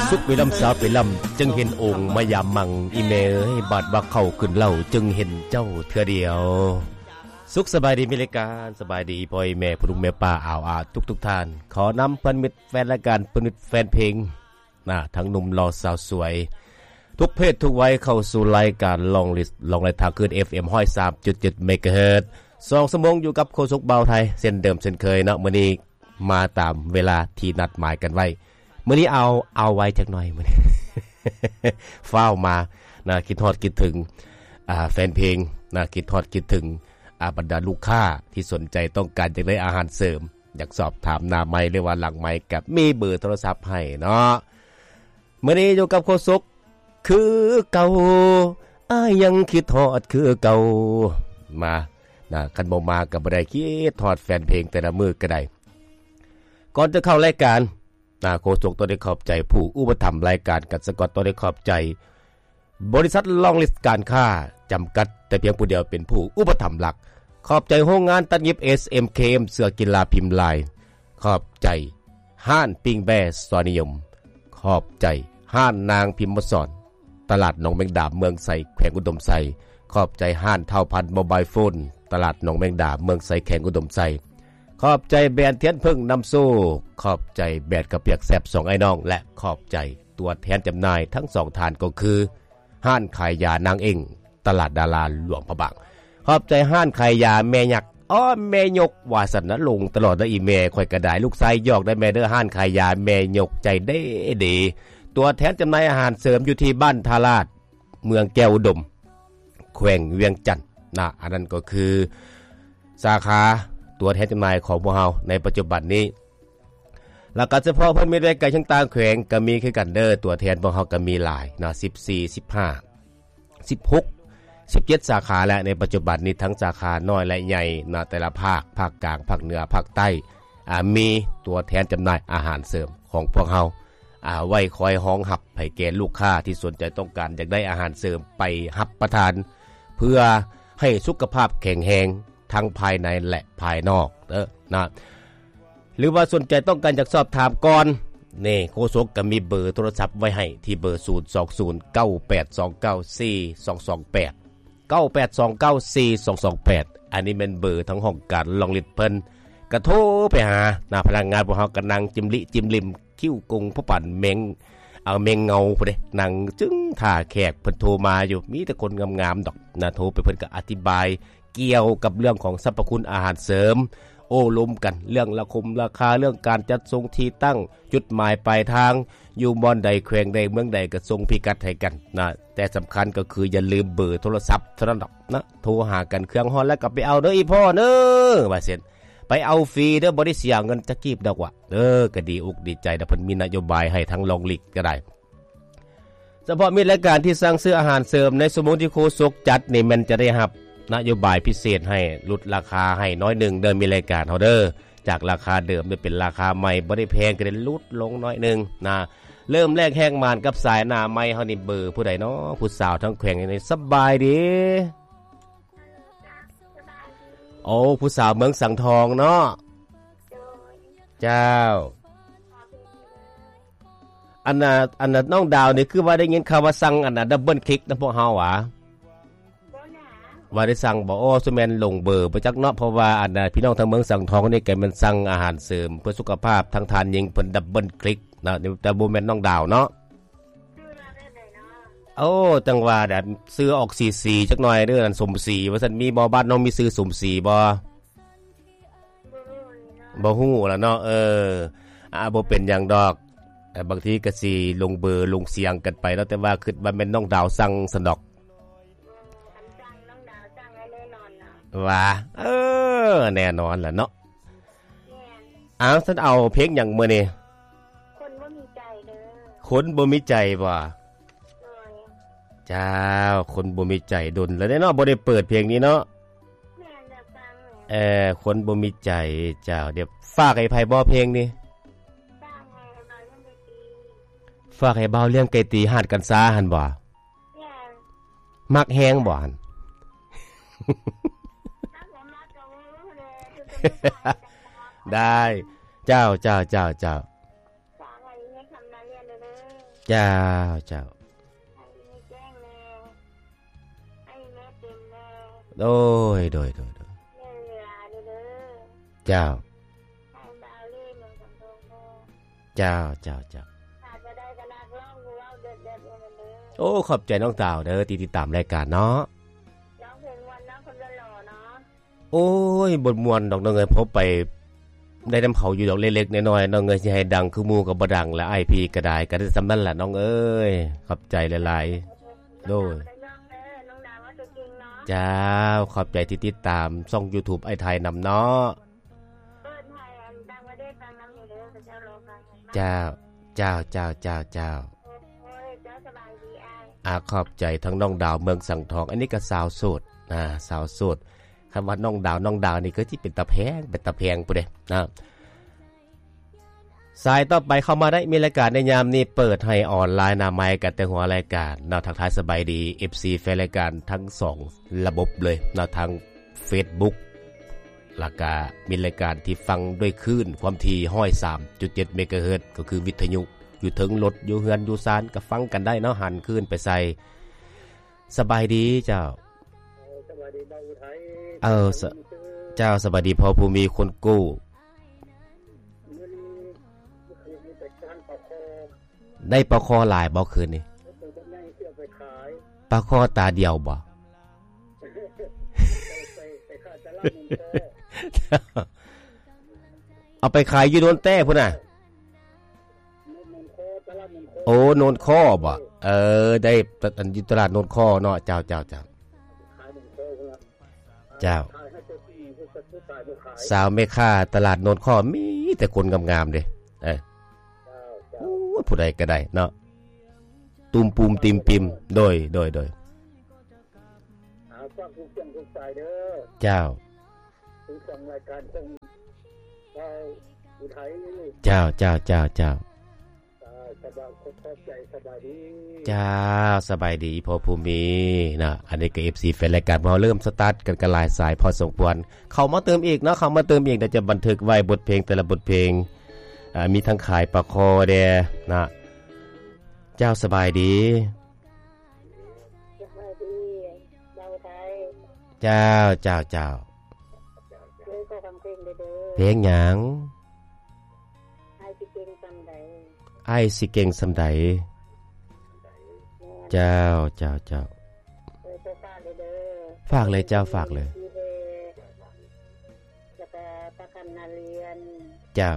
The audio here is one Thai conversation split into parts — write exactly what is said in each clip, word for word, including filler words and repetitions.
สุขไปลำสาวไปลำจึงเห็นองค์มายามมังอีเมให้บาดบักเข้าขึ้นเล่าจึงเห็นเจ้าเทื่อเดียวสุขสบายดีมีรายการสบายดีพ่อแม่ผู้ลุงแม่ป้าอ่าวอาทุกทุกท่านขอนำเพื่อนมิตรแฟนรายการเพื่อนมิตรแฟนเพลงนะทั้งหนุ่มหล่อสาวสวยทุกเพศทุกวัยเข้าสู่รายการลองลิสลองรายทางคืน เอฟ เอ็ม หนึ่งร้อยสามจุดเจ็ด เมกะเฮิรตซ์สองชั่วโมงอยู่กับโคศกเบาไทยเส้นเดิมเช่นเคยเนาะมื้อนี้มาตามเวลาที่นัดหมายกันไว้มื้อนี้เอาเอาไว้จักหน่อยมื้อนี้ ฟ้าวมานะคิดฮอดคิดถึงอ่าแฟนเพลงนะคิดฮอดคิดถึงอาบรรดาลูกค้าที่สนใจต้องการจะได้อาหารเสริมอยากสอบถามหน้าไมค์หรือว่าหลังไมค์กับมีเบอร์โทรศัพท์ให้เนาะมื้อนี้อยู่กับโคศกคือเก่าอ้ายยังคิดฮอดคือเก่ามานะคันบ่มาก็บ่ได้คิดฮอดแฟนเพลงแต่ละมื้อก็ได้ก่อนจะเข้ารายการนะโคศกต้องได้ขอบใจผู้อุปถัมภ์รายการกันสกอตต้องได้ขอบใจบริษัทลองลิสต์การค้าจำกัดแต่เพียงผู้เดียวเป็นผู้อุปถัมภ์หลักขอบใจโรงงานตัดเย็บ เอส เอ็ม เค เอ็ม เสื้อกีฬาพิมพ์ลายขอบใจห้านปิ้งแบสวนิยมขอบใจห้านนางพิมพ์สอนตลาดหนองแมงดาเมืองไสแขวงอุดมไสขอบใจห้านเท่าพันโมบายโฟนตลาดหนองแมงดาเมืองไสแขวงอุดมไสขอบใจแบรนด์เทียนพึ่งนำโซ่ขอบใจแบรนด์กระเปียกแซบสองไอ้น้องและขอบใจตัวแทนจำหน่ายทั้งสองทานก็คือห้านขายยานางเองตลาดดาราหลวงพระบางขอบใจห้านขายยาแม่ยักษ์อ้อแม่ยกวาสนาลงตลอดได้อีแม่ข่อยกระดายลูกไส้ยอกได้แม่เด้อห้านขายยาแม่ยกใจได้ดีตัวแทนจำหน่ายอาหารเสริมอยู่ที่บ้านทาราชเมืองแก้วอุดมแขวงเวียงจันทน์นะอันนั้นก็คือสาขาตัวแทนจำหน่ายของพวกเราในปัจจุบันนี้แล้วก็เฉพาะเพิ่นมีรายการต่างๆแขวงก็มีคือกันเด้อตัวแทนพวกเราก็มีหลายนะสิบสี่ สิบห้า สิบหก สิบเจ็ดสาขาและในปัจจุบันนี้ทั้งสาขาน้อยและใหญ่นะแต่ละภาคภาคกลางภาคเหนือภาคใต้อ่ามีตัวแทนจำหน่ายอาหารเสริมของพวกเราอ่าไว้คอยห้องหับให้แก่ลูกค้าที่สนใจต้องการอยากได้อาหารเสริมไปรับประทานเพื่อให้สุขภาพแข็งแรงทั้งภายในและภายนอกเด้อนะหรือว่าสนใจต้องการอยากสอบถามก่อนนี่โคศกก็มีเบอร์โทรศัพท์ไว้ให้ที่เบอร์ศูนย์ สอง ศูนย์ เก้า แปด สอง เก้า สี่ สอง สอง แปด เก้า แปด สอง เก้า สี่ สอง สอง แปดอันนี้เป็นเบอร์ทั้งห้องการลองลิดเพิ่นก็โทรไปหาหน้าพนักงานพวกเฮาก็นั่งจิ้มลิจิ้มลิมคิ้วกงพระปั่นเมงเอาเมงเงาพุ่นเด้นั่งจึงท่าแขกเพิ่นโทรมาอยู่มีแต่คนงามๆดอกนะโทรไปเพิ่นก็อธิบายเกี่ยวกับเรื่องของสรรพคุณอาหารเสริมโอ้ล้มกันเรื่องราคมราคาเรื่องการจัดส่งที่ตั้งจุดหมายปลายทางอยู่บ่อนใดแขวงใดเมืองใดก็ส่งพิกัดให้กันนะแต่สำคัญก็คืออย่าลืมเบอร์โทรศัพท์เท่านั้นดอกนะโทรหากันเครื่องฮอนแล้วก็ไปเอาเด้ออีพ่อเด้อว่าซั่นไปเอาฟรีเด้อบ่ได้เสียเงินจักกีบดอกว่าเออก็ดีอกดีใจนะเพิ่นมีนโยบายให้ทั้งลองลิกก็ได้เฉพาะมีรายการที่สั่งซื้ออาหารเสริมในสมมุติที่โคศกจัดนี่มันจะได้รับนโยบายพิเศษให้ลดราคาให้น้อยหนึ่งเดิมมีรายการเฮาเด้อจากราคาเดิมได้เป็นราคาใหม่บ่ได้แพงก็ได้ลดลงน้อยหนึ่งนะเริ่มแรกแห้งมานกับสายหน้าใหม่เฮานี่เบอร์ผู้ใดเนาะผู้สาวทั้งแขวงนี่สบายดีโอ้ผู้สาวเมืองสังทองเนาะเจ้าอันน่ะอันน่ะน้องดาวนี่คือว่าได้ยินคำว่าสั่งอันน่ะดับเบิลคลิกนะพวกเฮาหวะว่าได้สั่งบ่โอ้ซุแม่นลงเบอร์บ่จักเนาะเพราะว่าอันน่ะพี่น้องทางเมืองสังทองนี่แกมันสั่งอาหารเสริมเพื่อสุขภาพทั้งทานยิงเพิ่นดับเบิลคลิกนะแต่บ่แม่นน้องดาวเนาะโอ้จังว่าแดดซื้อออกสีสีจักหน่อยเด้ออันสมสีว่าซั่นมีบ่บ้านน้องมีซื้อสมสีบ่บ่ฮู้ล่ะเนาะเอออ่าบ่เป็นหยังดอกแต่บางทีก็สิลงเบอร์ลงเสียงกันไปแล้วแต่ว่าคิดว่าแม่นน้องดาวสั่งซั่นดอกว่าเออแน่นอนล่ะเนาะอ้าวฉันเอาเพลงหยังมื้อนี้คนบ่มีใจเด้อคนบ่มีใจบ่เจ้าคนบ่มีใจดนแล้วเนาะบ่ได้เปิดเพลงนี้เนาะแม่นจะฟังเออคนบ่มีใจเจ้าเดี๋ยวฝากให้ไผบ่เพลงนี้ฝากให้เบาเรื่องไก่ตีฝากให้เบาเรื่องไก่ตีหาดกันซาหั่นบ่มักแฮงบ่หั่นได้เจ้าเจ้าเจ้าเจ้าเจ้าเจ้าโดยโดยโดยเจ้าเจ้าเจ้าเจ้าโอ้ขอบใจน้องดาวเด้อที่ติดตามรายการเนาะร้องเพลงม่วนน้องคนหล่อเนาะโอ้ยบทม่วนดอกน้องเอ้ยพบไปได้นำเขาอยู่ดอกเล็กๆน้อยๆน้องเอ้ยสิให้ดังคือหมู่ก็บ่ดังและ ไอ พี ก็ได้ก็ได้ส่ำนั้นแหละน้องเอ้ยขอบใจหลายๆโดยเจ้าขอบใจที่ติดตามช่อง YouTube ไอ้ไทยนำเนาะเจ้าเจ้าเจ้าเจ้าเจ้าอาขอบใจทั้งน้องดาวเมืองสังทองอันนี้ก็สาวโสดนะสาวโสดคำว่าน้องดาวน้องดาวนี่ก็ที่เป็นตะแพงเป็นตะแพงปุ๊เด้นะสายต่อไปเข้ามาได้มีรายการในยามนี้เปิดให้ออนไลน์หน้าไมค์กันแต่หัวรายการเนาะทักทายสบายดี เอฟ ซี แฟนรายการทั้งสองระบบเลยเนาะทาง Facebook แล้วก็มีรายการที่ฟังด้วยคลื่นความถี่ หนึ่งร้อยสามจุดเจ็ด เมกะเฮิรตซ์ก็คือวิทยุอยู่ถึงรถอยู่เฮือนอยู่ศาลก็ฟังกันได้เนาะหันคลื่นไปใส่สบายดีเจ้าสบายดีบ่าวอุทัยเออเจ้าสบายดีพอผู้มีคนกู้ได้ปลาคอหลายบ่คืนนี่ปลาคอตาเดียวบ่เอาไปขายอยู่โดนแต้พุ่นน่ะโอ้โนนข้อบ่เออได้อันอยู่ตลาดโนนข้อเนาะเจ้าเจ้าเจ้าเจ้าสาวแม่ค้าตลาดโนนข้อมีแต่คนงามๆเด้เอ้โอ้ผู้ใดก็ได้เนาะตุ่มปูมติมปิมโดยโดยโดยเจ้าเจ้าเจ้าเจ้าเจ้าเจ้าสบายดีพอภูมินะอันนี้ก็ เอฟ ซี แฟนรายการพอเริ่มสตาร์ทกันกันหลายสายพอสมควรเข้ามาเติมอีกเนาะเข้ามาเติมอีกเดี๋ยวจะบันทึกไว้บทเพลงแต่ละบทเพลงอ่ามีทั้งขายปลาคอแดนะเจ้าสบายดีเจ้าเจ้าเจ้าเพลงหยังไอ้สิเก่งสำใดเจ้าเจ้าเจ้าฝากเลยเจ้าฝากเลยเจ้า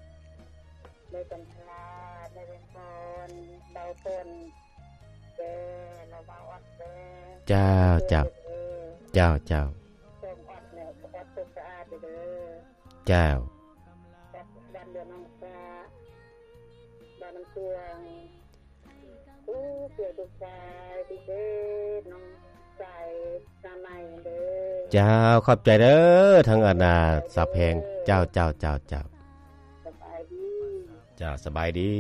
เจ้าเจ้าเจ้าเจ้าเจ้าเจ้าขอบใจเด้อทั้งอนาสะแพงเจ้าเจ้าเจ้าเจ้าเจ้าสบายดี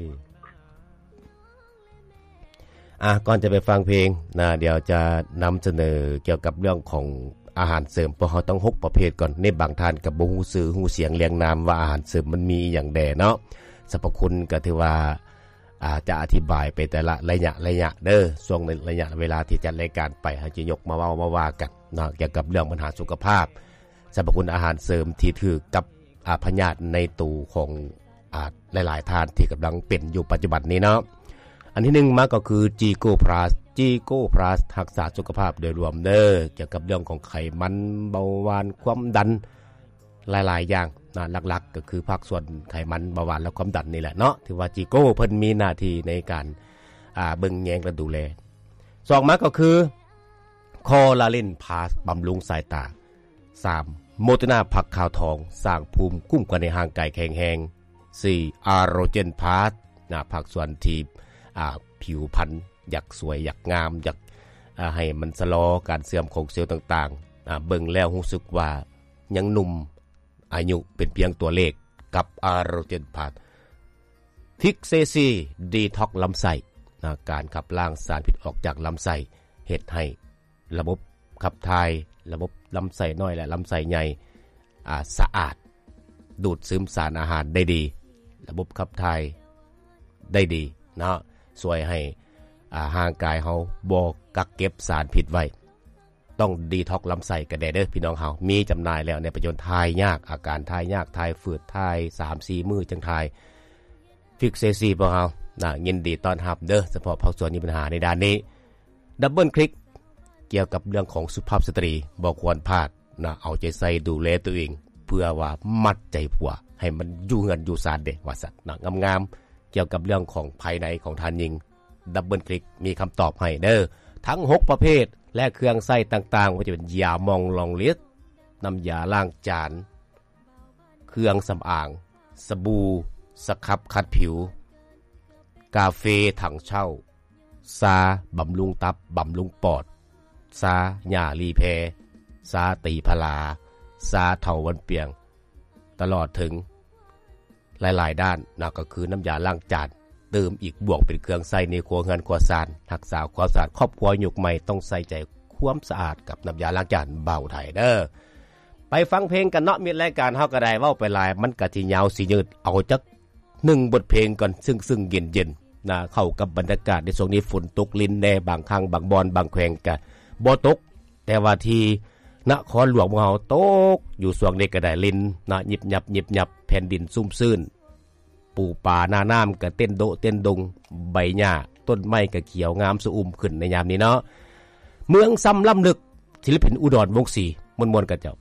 อ่ะก่อนจะไปฟังเพลงนะเดี๋ยวจะนำเสนอเกี่ยวกับเรื่องของอาหารเสริมเพราะเราต้องหกประเภทก่อนในบางท่านกับบ่ฮู้ชื่อฮู้เสียงเรียงนามว่าอาหารเสริมมันมีอย่างใดเนาะสรรพคุณก็ถือว่าอาจจะอธิบายไปแต่ละระยะระยะเด้อช่วงในระยะเวลาที่จัดรายการไปเราจะยกมาเว้ามาว่ากันเนาะเกี่ยวกับเรื่องปัญหาสุขภาพสรรพคุณอาหารเสริมที่ถือกับอาพยาธิในตูของอาหลายๆท่านที่กำลังเป็นอยู่ปัจจุบันนี้เนาะอันที่หนึ่งมาก็คือจีโกพลัสจีโกพลัสรักษาสุขภาพโดยรวมเด้อเกี่ยวกับเรื่องของไขมันเบาหวานความดันหลายๆอย่างนะหลักๆก็คือภาคส่วนไขมันเบาหวานและความดันนี่แหละเนาะถือว่าจีโก้เพิ่นมีหน้าที่ในการอ่าเบิ่งแยงและดูแลสองมาก็คือคอลาเจนพาสบำรุงสายตาสามโมโตนาผักขาวทองสร้างภูมิคุ้มกันในห่างกายแข็งแรงสี่อาโรเจนพาสนะภาคส่วนที่อ่าผิวพรรณอยากสวยอยากงามอยากอ่าให้มันชะลอการเสื่อมของเซลล์ต่างๆอ่าเบิ่งแล้วรู้สึกว่ายังหนุ่มอายุเป็นเพียงตัวเลขกับอาโรเจนพาสทิกเซซีดีท็อกลำไส้นะการขับล้างสารพิษออกจากลำไส้เฮ็ดให้ระบบขับถ่ายระบบลำไส้น้อยและลำไส้ใหญ่อ่าสะอาดดูดซึมสารอาหารได้ดีระบบขับถ่ายได้ดีเนาะช่วยให้อ่าร่างกายเฮาบ่กักเก็บสารพิษไว้ต้องดีท็อกซ์ลำไส้กันแน่เด้อพี่น้องเฮามีจำหน่ายแล้วในปัจจุบันทายยากอาการทายยากทายฝืดทาย สามสี่ มื้อจังทายฟิกเซซีบ่เฮาน่ะยินดีต้อนรับเด้อเฉพาะภาคส่วนมีปัญหาในด้านนี้ดับเบิลคลิกเกี่ยวกับเรื่องของสุภาพสตรีบ่ควรพลาดนะเอาใจใส่ดูแลตัวเองเพื่อว่ามัดใจผัวให้มันอยู่เงินอยู่ซานเด้ว่าซั่นนะงามๆเกี่ยวกับเรื่องของภายในของท่านหญิงดับเบิลคลิกมีคำตอบให้เด้อทั้งหกประเภทและเครื่องใช้ต่างๆว่าจะเป็นยามองรองเล็ดน้ำยาล้างจานเครื่องสำอางสบู่สครับขัดผิวกาแฟถังเช่าซาบำรุงตับบำรุงปอดซาหญ้ารีแพซาตีพลาซาเถาวันเปียงตลอดถึงหลายๆด้านนั่นก็คือน้ำยาล้างจานเติมอีกบวกเป็นเครื่องใส่ในครัวเรือนครัวซานรักษาความสะอาดครอบครัวยุคใหม่ต้องใส่ใจความสะอาดกับน้ำยาล้างจานเบาไทยเด้อไปฟังเพลงกันเนาะมีรายการเฮาก็ได้เว้าไปหลายมันก็สิยาวสิยืดเอาจักหนึ่งบทเพลงก่อนซึ่งๆเย็นๆนะเข้ากับบรรยากาศในช่วงนี้ฝนตกลิ้นแน่บางครั้งบางบอนบางแขวงก็บ่ตกแต่ว่าที่นครหลวงของเฮาตกอยู่ช่วงนี้ก็ได้ลิ้นนะยิบยับยิบยับแผ่นดินซุ่มซื่นปูป่าหน้าน้ำก็เต้นโดเต้นดงใบหญ้าต้นไม้ก็เขียวงามสะอุ่มขึ้นในยามนี้เนาะเมืองซ้ำล้ำลึกศิลปินอุดรวงศ์ศรีมวลๆกันเจ้า